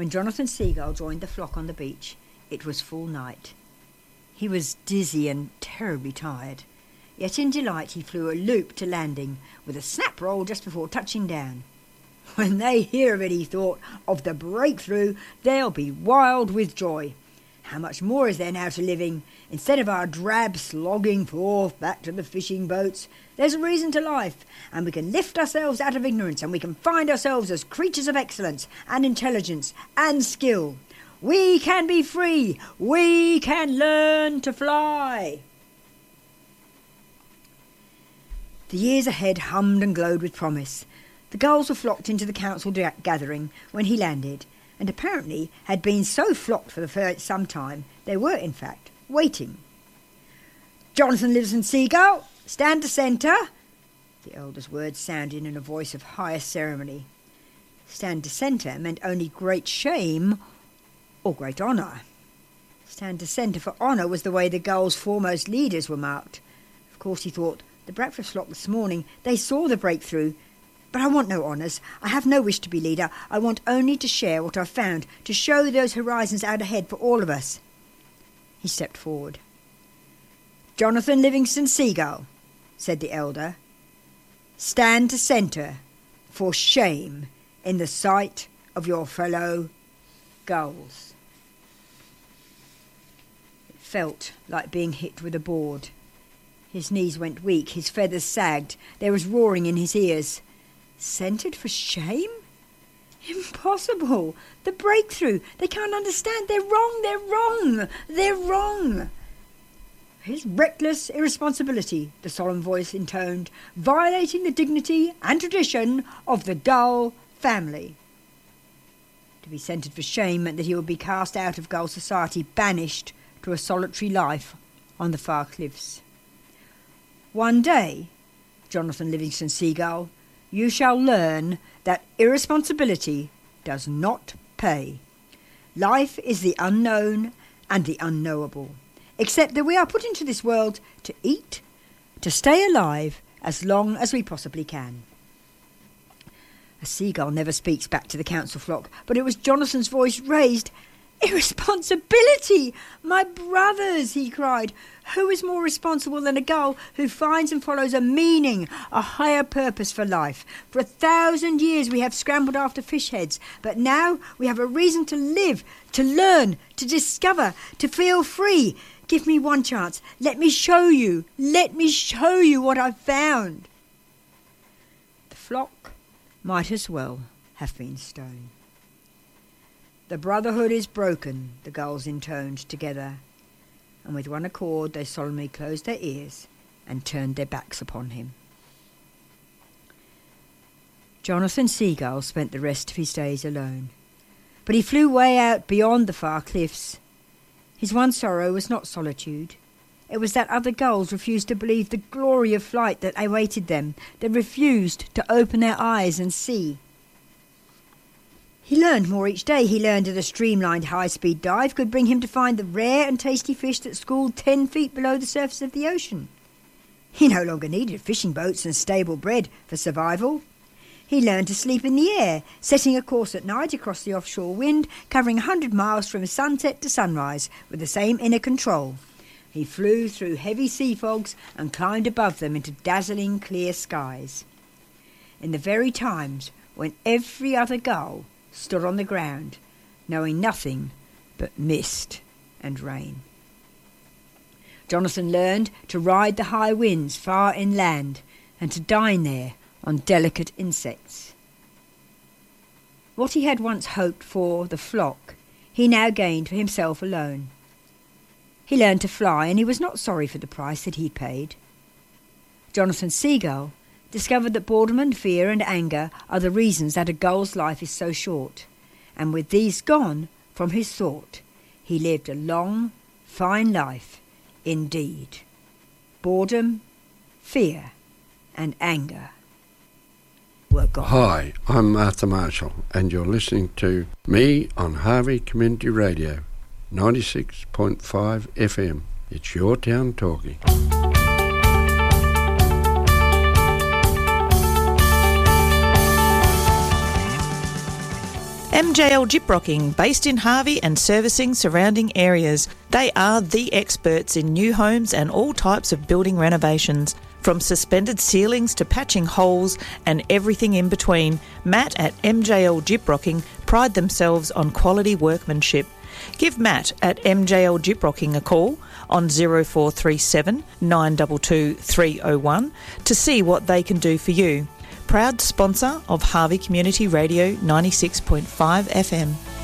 When Jonathan Seagull joined the flock on the beach, it was full night. He was dizzy and terribly tired, yet in delight he flew a loop to landing with a snap roll just before touching down. When they hear of it, he thought, of the breakthrough, they'll be wild with joy. How much more is there now to living? Instead of our drab slogging forth back to the fishing boats, there's a reason to life, and we can lift ourselves out of ignorance, and we can find ourselves as creatures of excellence and intelligence and skill. We can be free. We can learn to fly. The years ahead hummed and glowed with promise. The gulls were flocked into the council gathering when he landed, and apparently had been so flocked for some time they were, in fact, waiting. "Jonathan Livingston Seagull, stand to centre." The elder's words sounded in a voice of highest ceremony. Stand to centre meant only great shame or great honour. Stand to centre for honour was the way the gulls' foremost leaders were marked. Of course, he thought, the breakfast flock this morning, they saw the breakthrough. But I want no honours. I have no wish to be leader. I want only to share what I've found, to show those horizons out ahead for all of us. He stepped forward. "Jonathan Livingston Seagull," said the elder, "stand to centre for shame in the sight of your fellow gulls." It felt like being hit with a board. His knees went weak, his feathers sagged, there was roaring in his ears. Centred for shame? Impossible! The breakthrough! They can't understand! They're wrong! They're wrong! They're wrong! His reckless irresponsibility, the solemn voice intoned, violating the dignity and tradition of the gull family. To be centred for shame meant that he would be cast out of gull society, banished to a solitary life on the far cliffs. "One day, Jonathan Livingston Seagull, you shall learn that irresponsibility does not pay. Life is the unknown and the unknowable, except that we are put into this world to eat, to stay alive as long as we possibly can." A seagull never speaks back to the council flock, but it was Jonathan's voice raised. "Irresponsibility! My brothers!" he cried. "Who is more responsible than a gull who finds and follows a meaning, a higher purpose for life? For 1,000 years we have scrambled after fish heads, but now we have a reason to live, to learn, to discover, to feel free. Give me one chance. Let me show you what I've found." The flock might as well have been stone. "The brotherhood is broken," the gulls intoned together, and with one accord they solemnly closed their ears and turned their backs upon him. Jonathan Seagull spent the rest of his days alone, but he flew way out beyond the far cliffs. His one sorrow was not solitude. It was that other gulls refused to believe the glory of flight that awaited them. They refused to open their eyes and see. He learned more each day. He learned that a streamlined high-speed dive could bring him to find the rare and tasty fish that schooled 10 feet below the surface of the ocean. He no longer needed fishing boats and stable bread for survival. He learned to sleep in the air, setting a course at night across the offshore wind, covering 100 miles from sunset to sunrise with the same inner control. He flew through heavy sea fogs and climbed above them into dazzling clear skies. In the very times when every other gull stood on the ground, knowing nothing but mist and rain. Jonathan learned to ride the high winds far inland and to dine there on delicate insects. What he had once hoped for the flock, he now gained for himself alone. He learned to fly, and he was not sorry for the price that he paid. Jonathan Seagull discovered that boredom and fear and anger are the reasons that a gull's life is so short, and with these gone from his thought, he lived a long, fine life indeed. Boredom, fear, and anger were gone. Hi, I'm Martha Marshall, and you're listening to me on Harvey Community Radio, 96.5 FM. It's your town talking. MJL Gyprocking, based in Harvey and servicing surrounding areas. They are the experts in new homes and all types of building renovations. From suspended ceilings to patching holes and everything in between, Matt at MJL Gyprocking pride themselves on quality workmanship. Give Matt at MJL Gyprocking a call on 0437 922 301 to see what they can do for you. Proud sponsor of Harvey Community Radio 96.5 FM.